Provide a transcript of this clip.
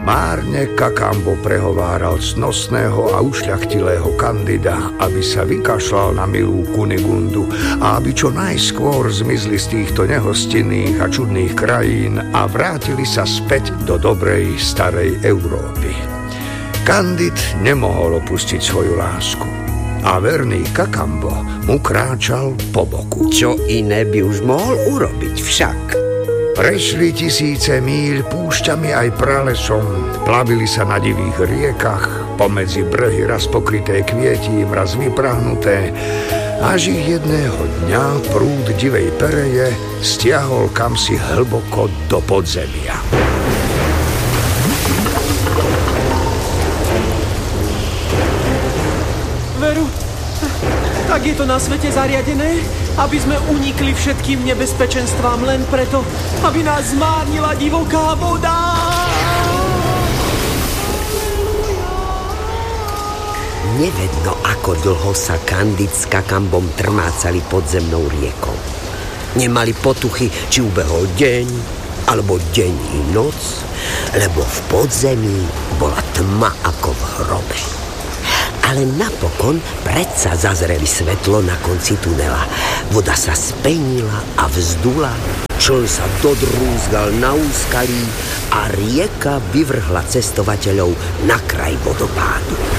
Márne Kakambo prehováral cnostného a ušľachtilého Kandida, aby sa vykašľal na milú Kunigundu a aby čo najskôr zmizli z týchto nehostinných a čudných krajín a vrátili sa späť do dobrej starej Európy. Kandid nemohol opustiť svoju lásku a verný Kakambo mu kráčal po boku. Čo iné by už mohol urobiť však? Prešli tisíce míľ púšťami aj pralesom, plavili sa na divých riekach, pomedzi brhy raz pokryté kvietím, raz vyprahnuté, až ich jedného dňa prúd divej pereje stiahol kamsi hlboko do podzemia. Veru, tak je to na svete zariadené, aby sme unikli všetkým nebezpečenstvám len preto, aby nás zmárnila divoká voda. Nevedno, ako dlho sa Kandid s Kakambom trmácali podzemnou riekou. Nemali potuchy, či ubehol deň, alebo deň i noc, lebo v podzemí bola tma ako v hrobe. Ale napokon predsa zazreli svetlo na konci tunela. Voda sa spenila a vzdula, čln sa dodrúzgal na úskalí a rieka vyvrhla cestovateľov na kraj vodopádu.